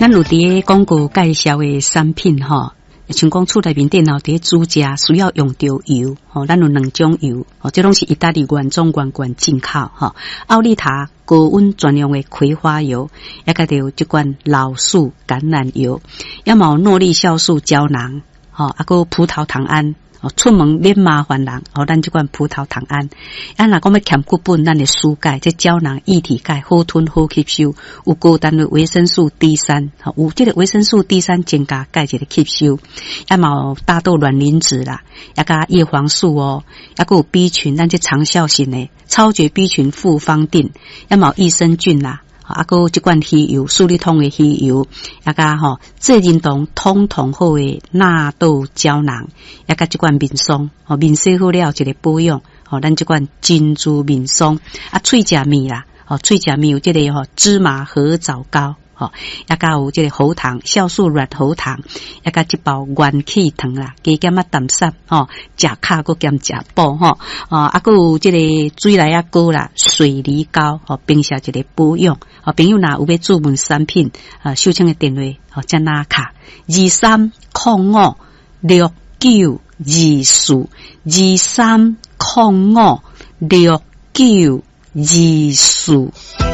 咱有伫广告介绍的产品吼，像讲厝内面电脑伫煮食需要用到油吼，咱有两种油吼，这拢是意大利原装原罐进口吼。奥利塔高温专用的葵花油，也个有这款老树橄榄油，也有诺丽酵素胶囊吼，啊个葡萄糖胺。出门免麻烦人，咱这款葡萄糖胺，若讲要欠骨本，咱的输钙，这胶囊液体钙好吞好吸收，有高单位维生素 D3，有这个维生素 D3增加钙质的吸收，也有大豆卵磷脂啦，也加叶黄素也个有 B 群，咱这长效型的超绝 B 群复方定，也有益生菌啦。个有这款鱼油，数理通的鱼油，也加这认同通好的纳豆胶囊，也加这款面霜，面洗好了一个保养，咱这款珍珠面霜，喙食面啦，喙食面有这个芝麻合枣膏。也加有这个喉糖酵素软喉糖，也加一包元气糖啦，加减淡砂食卡个减食补个有这个水来膏啦，水梨膏并且一个保养朋友若有要注文产品收请的电话加拿卡2305692423056924。